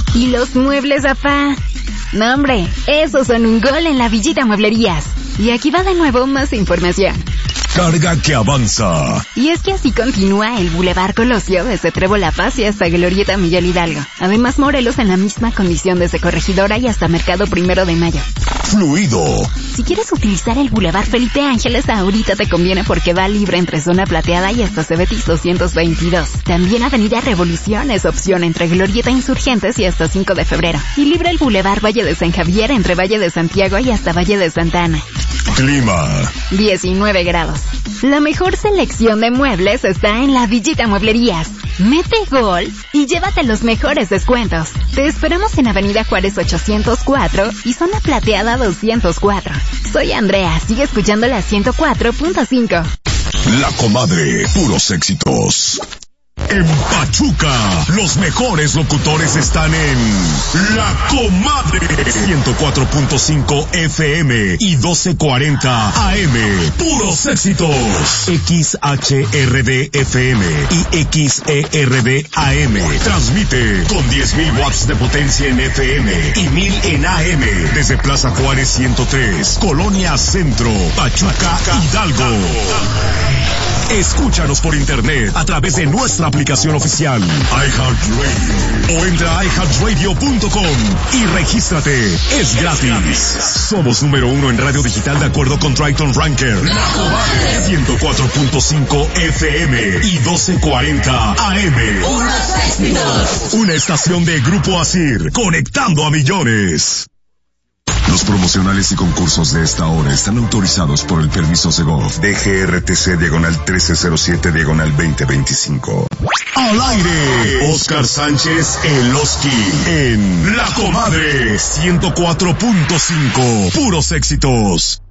¿Y los muebles, afá? No, hombre, esos son un gol en la Villita Mueblerías. Y aquí va de nuevo más información. Carga que avanza. Y es que así continúa el Boulevard Colosio desde Trébol La Paz y hasta Glorieta Miguel Hidalgo. Además, Morelos en la misma condición desde Corregidora y hasta Mercado 1 de Mayo. Fluido. Si quieres utilizar el Boulevard Felipe Ángeles, ahorita te conviene porque va libre entre Zona Plateada y hasta Cebetis 222. También Avenida Revolución es opción entre Glorieta Insurgentes y hasta 5 de febrero. Y libre el Boulevard Valle de San Javier entre Valle de Santiago y hasta Valle de Santa Ana. Clima. 19 grados. La mejor selección de muebles está en la Villita Mueblerías. Mete gol y llévate los mejores descuentos. Te esperamos en Avenida Juárez 804 y Zona Plateada 204. Soy Andrea, sigue escuchando la 104.5. La Comadre, puros éxitos. En Pachuca, los mejores locutores están en La Comadre. 104.5 FM y 1240 AM. Puros éxitos. XHRD FM y XERD AM. Transmite con 10.000 watts de potencia en FM y 1.000 en AM. Desde Plaza Juárez 103, Colonia Centro, Pachuca, Hidalgo. Escúchanos por internet a través de nuestra aplicación oficial iHeartRadio o entra a iHeartRadio.com y regístrate. Es gratis. Somos número 1 en radio digital de acuerdo con Triton Ranker. 104.5 FM y 1240 AM. Una estación de Grupo Asir, conectando a millones. Los promocionales y concursos de esta hora están autorizados por el permiso Segov DGRTC/1307/2025. Al aire, Oscar Sánchez El Oski en La Comadre 104.5. Puros éxitos.